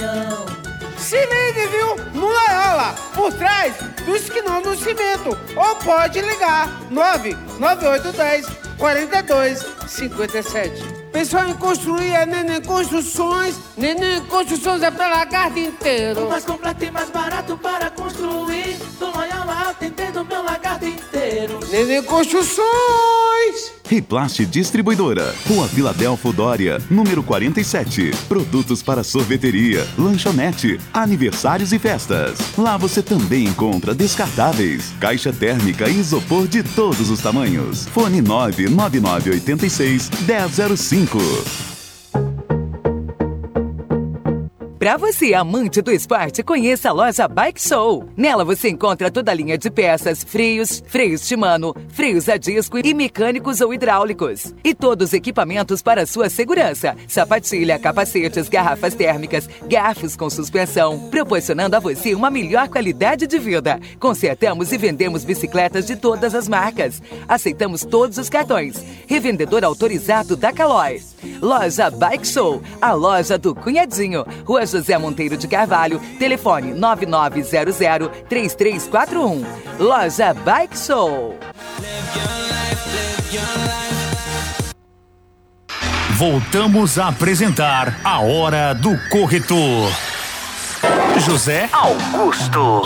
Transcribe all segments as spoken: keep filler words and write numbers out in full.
Maranhão. Se ligue, viu? No Loyola, por trás do esquinão do cimento. Ou pode ligar nove nove oito um zero quatro dois cinco sete. Pensou em construir a Neném Construções? Neném Construções é pra lagarto inteiro. O mais completo e mais barato para construir. Do Loyola atendendo meu lagarto inteiro. Neném Construções. Riplast Distribuidora, Rua Filadelfo Dória, número quarenta e sete. Produtos para sorveteria, lanchonete, aniversários e festas. Lá você também encontra descartáveis, caixa térmica e isopor de todos os tamanhos. Fone nove nove nove oito seis um zero zero cinco. Para você, amante do esporte, conheça a loja Bike Show. Nela você encontra toda a linha de peças, freios, freios Shimano, freios a disco e mecânicos ou hidráulicos. E todos os equipamentos para sua segurança. Sapatilha, capacetes, garrafas térmicas, garfos com suspensão, proporcionando a você uma melhor qualidade de vida. Consertamos e vendemos bicicletas de todas as marcas. Aceitamos todos os cartões. Revendedor autorizado da Caloi. Loja Bike Show, a loja do Cunhadinho. Rua José Monteiro de Carvalho, telefone nove nove zero zero três três quatro um. Loja Bike Show. Voltamos a apresentar a Hora do Corretor. José Augusto.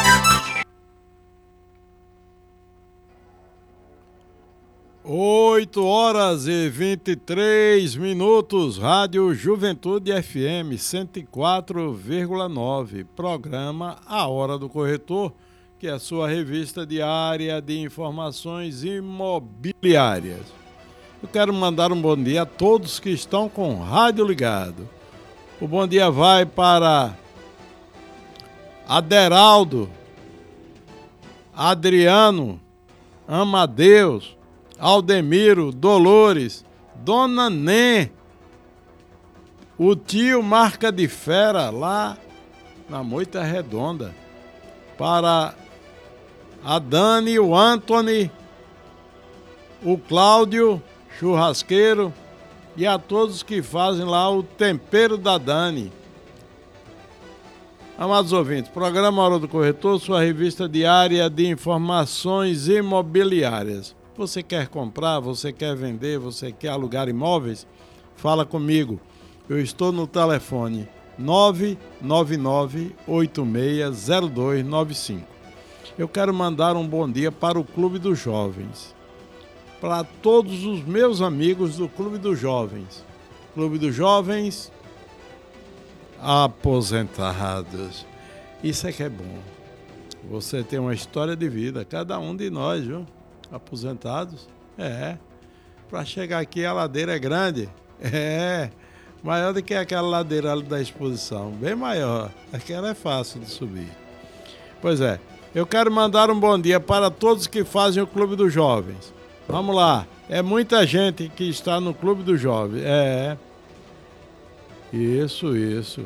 Oito horas e vinte e três minutos, Rádio Juventude F M cento e quatro vírgula nove, programa A Hora do Corretor, que é a sua revista diária de informações imobiliárias. Eu quero mandar um bom dia a todos que estão com o rádio ligado. O bom dia vai para Aderaldo, Adriano, Amadeus, Aldemiro, Dolores, Dona Nê, o tio Marca de Fera, lá na Moita Redonda, para a Dani, o Anthony, o Cláudio, churrasqueiro, e a todos que fazem lá o tempero da Dani. Amados ouvintes, programa Hora do Corretor, sua revista diária de informações imobiliárias. Você quer comprar, você quer vender, você quer alugar imóveis? Fala comigo. Eu estou no telefone nove nove nove oito seis zero dois nove cinco. Eu quero mandar um bom dia para o Clube dos Jovens. Para todos os meus amigos do Clube dos Jovens. Clube dos Jovens aposentados. Isso é que é bom. Você tem uma história de vida, cada um de nós, viu? Aposentados, é, para chegar aqui a ladeira é grande, é, maior do que aquela ladeira ali da exposição, bem maior, aquela é fácil de subir. Pois é, eu quero mandar um bom dia para todos que fazem o Clube dos Jovens. Vamos lá, é muita gente que está no Clube dos Jovens, é, isso, isso,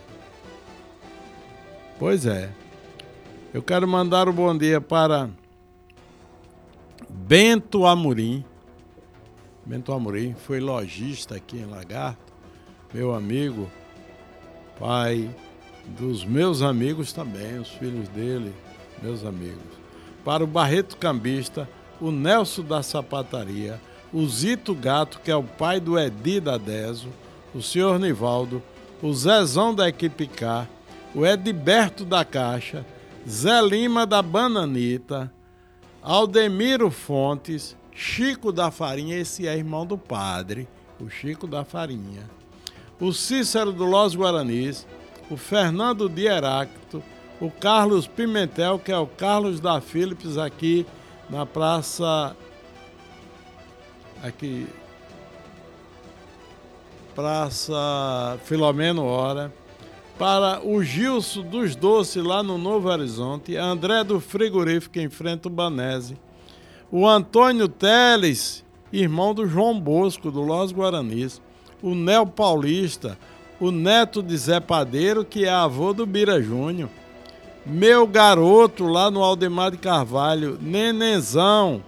pois é, eu quero mandar um bom dia para Bento Amorim. Bento Amorim foi lojista aqui em Lagarto, meu amigo, pai dos meus amigos também, os filhos dele, meus amigos. Para o Barreto Cambista, o Nelson da Sapataria, o Zito Gato, que é o pai do Edi da Deso, o senhor Nivaldo, o Zezão da Equipe K, o Edberto da Caixa, Zé Lima da Bananita, Aldemiro Fontes, Chico da Farinha, esse é irmão do padre, o Chico da Farinha, o Cícero do Los Guaranis, o Fernando de Heráclito, o Carlos Pimentel, que é o Carlos da Philips, aqui na praça, aqui, Praça Filomeno Hora, para o Gilson dos Doces, lá no Novo Horizonte, André do Frigorífico, em frente ao Banese, o Antônio Teles, irmão do João Bosco, do Los Guaranis, o Nel Paulista, o neto de Zé Padeiro, que é avô do Bira Júnior, meu garoto lá no Aldemar de Carvalho, Nenenzão,